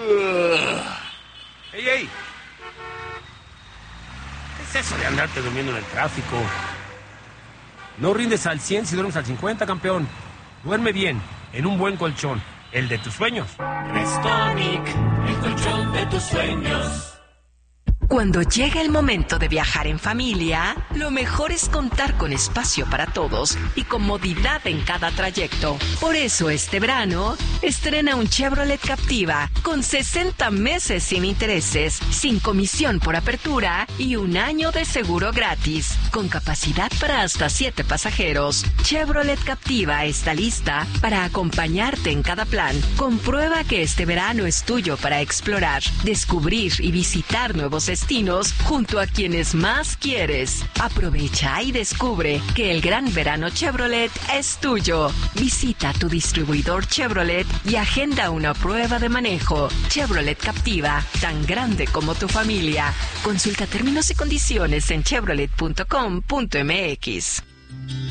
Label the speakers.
Speaker 1: ¡Ey, ey! ¿Qué es eso de andarte durmiendo en el tráfico? No rindes al 100 si duermes al 50, campeón. Duerme bien, en un buen colchón, el de tus sueños.
Speaker 2: Restonic, el colchón de tus sueños.
Speaker 3: Cuando llega el momento de viajar en familia, lo mejor es contar con espacio para todos y comodidad en cada trayecto. Por eso este verano, estrena un Chevrolet Captiva con 60 meses sin intereses, sin comisión por apertura y 1 año de seguro gratis, con capacidad para hasta 7 pasajeros. Chevrolet Captiva está lista para acompañarte en cada plan. Comprueba que este verano es tuyo para explorar, descubrir y visitar nuevos destinos junto a quienes más quieres. Aprovecha y descubre que el gran verano Chevrolet es tuyo. Visita tu distribuidor Chevrolet y agenda una prueba de manejo. Chevrolet Captiva, tan grande como tu familia. Consulta términos y condiciones en chevrolet.com.mx.